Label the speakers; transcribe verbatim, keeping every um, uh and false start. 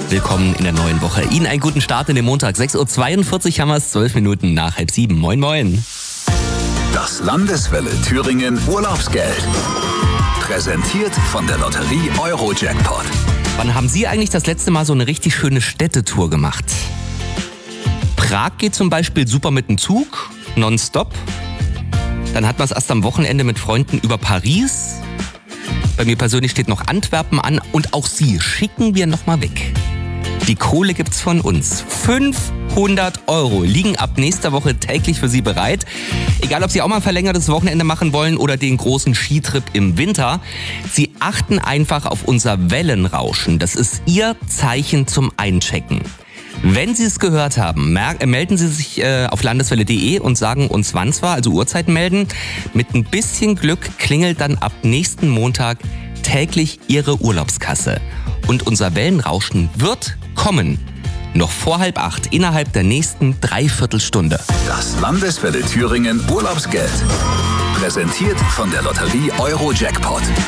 Speaker 1: Willkommen in der neuen Woche. Ihnen einen guten Start in den Montag. sechs Uhr zweiundvierzig haben wir es, zwölf Minuten nach halb sieben. Moin, moin.
Speaker 2: Das Landeswelle Thüringen Urlaubsgeld. Präsentiert von der Lotterie Euro-Jackpot.
Speaker 1: Wann haben Sie eigentlich das letzte Mal so eine richtig schöne Städtetour gemacht? Prag geht zum Beispiel super mit dem Zug, nonstop. Dann hat man es erst am Wochenende mit Freunden über Paris. Bei mir persönlich steht noch Antwerpen an und auch Sie schicken wir nochmal weg. Die Kohle gibt's von uns. fünfhundert Euro liegen ab nächster Woche täglich für Sie bereit. Egal, ob Sie auch mal ein verlängertes Wochenende machen wollen oder den großen Skitrip im Winter. Sie achten einfach auf unser Wellenrauschen. Das ist Ihr Zeichen zum Einchecken. Wenn Sie es gehört haben, mer- melden Sie sich äh, auf landeswelle punkt de und sagen uns, wann es war, also Uhrzeiten melden. Mit ein bisschen Glück klingelt dann ab nächsten Montag täglich Ihre Urlaubskasse. Und unser Wellenrauschen wird kommen. Noch vor halb acht, innerhalb der nächsten Dreiviertelstunde.
Speaker 2: Das Landeswelle Thüringen Urlaubsgeld. Präsentiert von der Lotterie Euro-Jackpot.